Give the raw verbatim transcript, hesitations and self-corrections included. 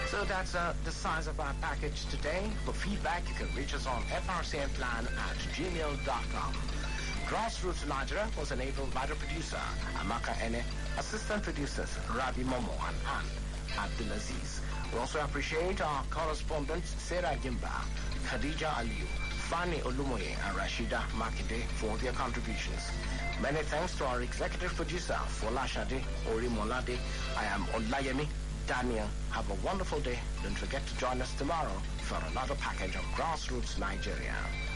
So that's uh, the size of our package today. For feedback, you can reach us on f r c m plan at gmail dot com. Grassroots Nigeria was enabled by the producer, Amaka Ene, assistant producers, Rabi Momo and Anne Abdulaziz. We also appreciate our correspondents, Sarah Gimba, Khadija Aliyu, Fani Olumoye, and Rashida Makide for their contributions. Many thanks to our executive producer, Folashade Orimolade. I am Olayemi Daniel. Have a wonderful day. Don't forget to join us tomorrow for another package of Grassroots Nigeria.